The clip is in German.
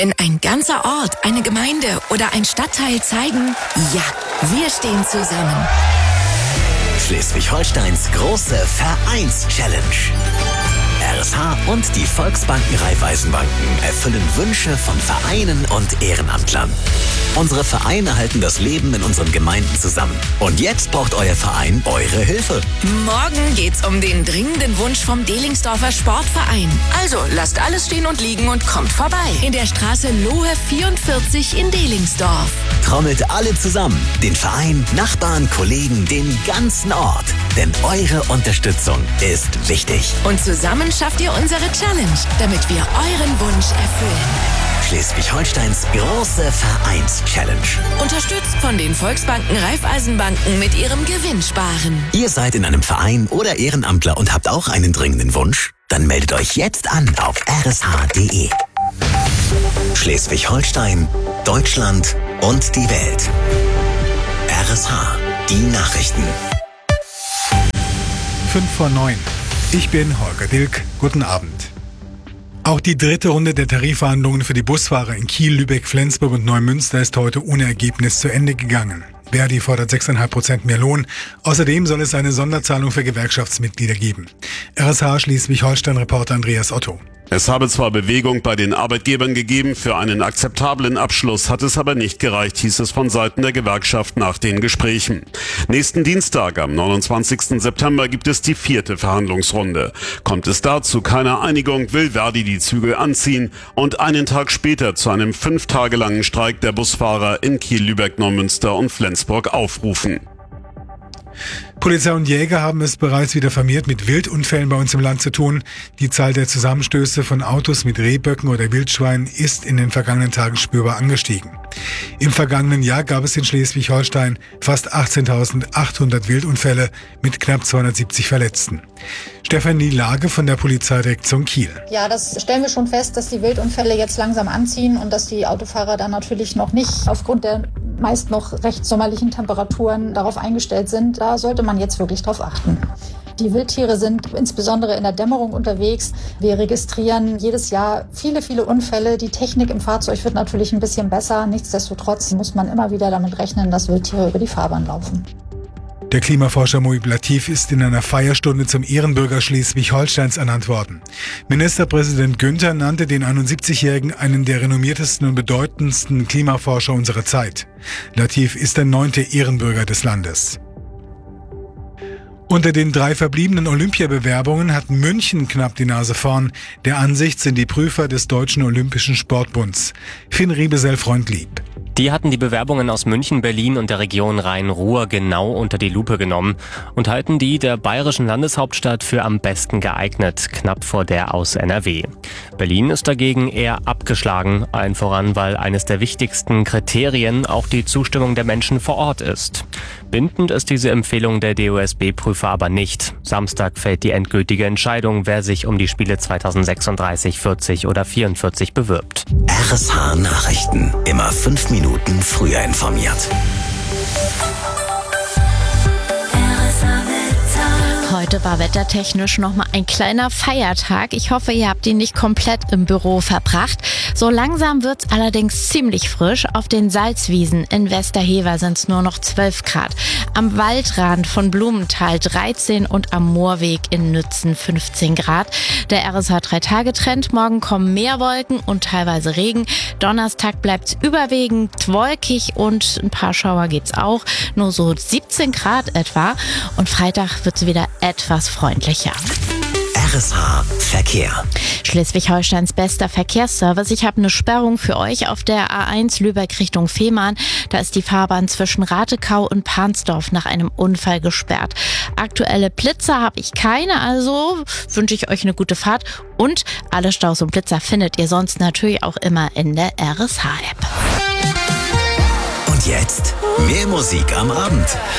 Wenn ein ganzer Ort, eine Gemeinde oder ein Stadtteil zeigen, ja, wir stehen zusammen. Schleswig-Holsteins große Vereins-Challenge. RSH und die Volksbanken Raiffeisenbanken erfüllen Wünsche von Vereinen und Ehrenamtlern. Unsere Vereine halten das Leben in unseren Gemeinden zusammen. Und jetzt braucht euer Verein eure Hilfe. Morgen geht's um den dringenden Wunsch vom Delingsdorfer Sportverein. Also lasst alles stehen und liegen und kommt vorbei. In der Straße Lohe 44 in Delingsdorf. Trommelt alle zusammen. Den Verein, Nachbarn, Kollegen, den ganzen Ort. Denn eure Unterstützung ist wichtig. Und zusammen schafft ihr unsere Challenge, damit wir euren Wunsch erfüllen. Schleswig-Holsteins große Vereins-Challenge. Unterstützt von den Volksbanken Raiffeisenbanken mit ihrem Gewinnsparen. Ihr seid in einem Verein oder Ehrenamtler und habt auch einen dringenden Wunsch? Dann meldet euch jetzt an auf rsh.de. Schleswig-Holstein, Deutschland und die Welt. RSH, die Nachrichten. 5:09. Ich bin Holger Dilk. Guten Abend. Auch die dritte Runde der Tarifverhandlungen für die Busfahrer in Kiel, Lübeck, Flensburg und Neumünster ist heute ohne Ergebnis zu Ende gegangen. Verdi fordert 6,5% mehr Lohn. Außerdem soll es eine Sonderzahlung für Gewerkschaftsmitglieder geben. RSH Schleswig-Holstein-Reporter Andreas Otto. Es habe zwar Bewegung bei den Arbeitgebern gegeben, für einen akzeptablen Abschluss hat es aber nicht gereicht, hieß es von Seiten der Gewerkschaft nach den Gesprächen. Nächsten Dienstag, am 29. September, gibt es die 4. Verhandlungsrunde. Kommt es da zu keiner Einigung, will Verdi die Zügel anziehen und einen Tag später zu einem 5 Tage langen Streik der Busfahrer in Kiel, Lübeck, Neumünster und Flensburg aufrufen. Polizei und Jäger haben es bereits wieder vermehrt mit Wildunfällen bei uns im Land zu tun. Die Zahl der Zusammenstöße von Autos mit Rehböcken oder Wildschweinen ist in den vergangenen Tagen spürbar angestiegen. Im vergangenen Jahr gab es in Schleswig-Holstein fast 18.800 Wildunfälle mit knapp 270 Verletzten. Stefanie Lage von der Polizeidirektion Kiel. Ja, das stellen wir schon fest, dass die Wildunfälle jetzt langsam anziehen und dass die Autofahrer dann natürlich noch nicht aufgrund der meist noch recht sommerlichen Temperaturen darauf eingestellt sind. Da sollte man jetzt wirklich drauf achten. Die Wildtiere sind insbesondere in der Dämmerung unterwegs. Wir registrieren jedes Jahr viele, viele Unfälle. Die Technik im Fahrzeug wird natürlich ein bisschen besser. Nichtsdestotrotz muss man immer wieder damit rechnen, dass Wildtiere über die Fahrbahn laufen. Der Klimaforscher Mohib Latif ist in einer Feierstunde zum Ehrenbürger Schleswig-Holsteins ernannt worden. Ministerpräsident Günther nannte den 71-Jährigen einen der renommiertesten und bedeutendsten Klimaforscher unserer Zeit. Latif ist der 9. Ehrenbürger des Landes. Unter den 3 verbliebenen Olympiabewerbungen hat München knapp die Nase vorn. Der Ansicht sind die Prüfer des Deutschen Olympischen Sportbunds. Finn Riebesell-Freundlieb. Die hatten die Bewerbungen aus München, Berlin und der Region Rhein-Ruhr genau unter die Lupe genommen und halten die der bayerischen Landeshauptstadt für am besten geeignet, knapp vor der aus NRW. Berlin ist dagegen eher abgeschlagen, allen voran, weil eines der wichtigsten Kriterien auch die Zustimmung der Menschen vor Ort ist. Bindend ist diese Empfehlung der DOSB-Prüfer aber nicht. Samstag fällt die endgültige Entscheidung, wer sich um die Spiele 2036, 40 oder 44 bewirbt. RSH Nachrichten. Immer 5 Minuten früher informiert. Heute war wettertechnisch nochmal ein kleiner Feiertag. Ich hoffe, ihr habt ihn nicht komplett im Büro verbracht. So langsam wird's allerdings ziemlich frisch. Auf den Salzwiesen in Westerhever sind's nur noch 12 Grad. Am Waldrand von Blumenthal 13 und am Moorweg in Nützen 15 Grad. Der RSH 3-Tage-Trend. Morgen kommen mehr Wolken und teilweise Regen. Donnerstag bleibt's überwiegend wolkig und ein paar Schauer gibt's auch. Nur so 17 Grad etwa. Und Freitag wird's wieder etwas freundlicher. RSH Verkehr. Schleswig-Holsteins bester Verkehrsservice. Ich habe eine Sperrung für euch auf der A1 Lübeck Richtung Fehmarn. Da ist die Fahrbahn zwischen Ratekau und Pansdorf nach einem Unfall gesperrt. Aktuelle Blitzer habe ich keine, also wünsche ich euch eine gute Fahrt. Und alle Staus und Blitzer findet ihr sonst natürlich auch immer in der RSH-App. Und jetzt mehr Musik am Abend